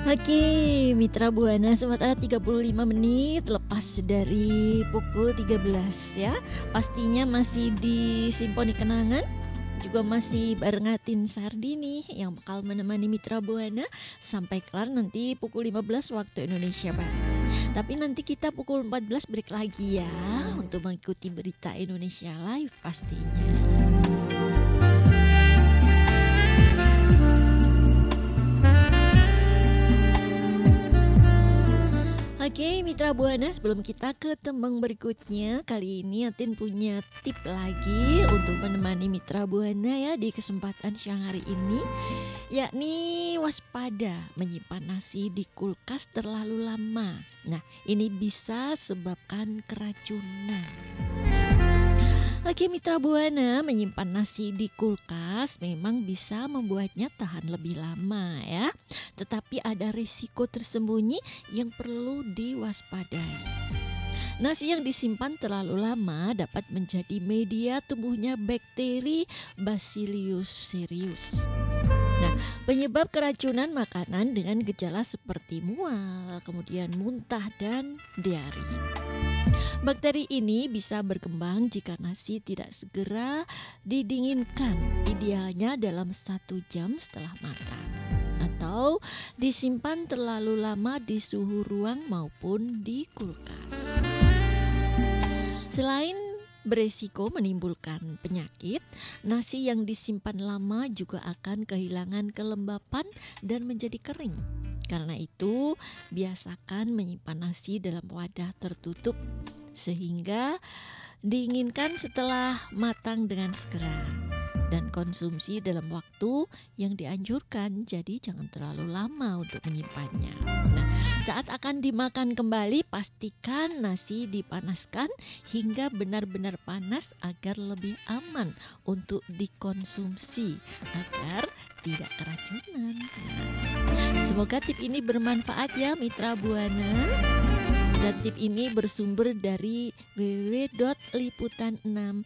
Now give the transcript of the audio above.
Oke, Mitra Buana sementara 35 menit lepas dari pukul 13 ya. Pastinya masih di Simponi Kenangan, juga masih barengatin Sardi nih yang bakal menemani Mitra Buana sampai kelar nanti pukul 15 waktu Indonesia Barat. Tapi nanti kita pukul 14 break lagi ya untuk mengikuti berita Indonesia Live pastinya. Oke, Mitra Buana, sebelum kita ke tembang berikutnya, kali ini Atin punya tip lagi untuk menemani Mitra Buana ya di kesempatan siang hari ini, yakni waspada menyimpan nasi di kulkas terlalu lama. Nah, ini bisa sebabkan keracunan. Oke, Mitra Buana, menyimpan nasi di kulkas memang bisa membuatnya tahan lebih lama ya. Tetapi ada risiko tersembunyi yang perlu diwaspadai. Nasi yang disimpan terlalu lama dapat menjadi media tumbuhnya bakteri Bacillus cereus. Nah, penyebab keracunan makanan dengan gejala seperti mual, kemudian muntah dan diare. Bakteri ini bisa berkembang jika nasi tidak segera didinginkan, idealnya dalam 1 jam setelah matang, atau disimpan terlalu lama di suhu ruang maupun di kulkas. Selain beresiko menimbulkan penyakit, nasi yang disimpan lama juga akan kehilangan kelembapan dan menjadi kering. Karena itu, biasakan menyimpan nasi dalam wadah tertutup sehingga diinginkan setelah matang dengan segera, dan konsumsi dalam waktu yang dianjurkan, jadi jangan terlalu lama untuk menyimpannya. Nah, saat akan dimakan kembali, pastikan nasi dipanaskan hingga benar-benar panas agar lebih aman untuk dikonsumsi agar tidak keracunan. Semoga tip ini bermanfaat ya Mitra Buana. Dan tip ini bersumber dari www.liputan6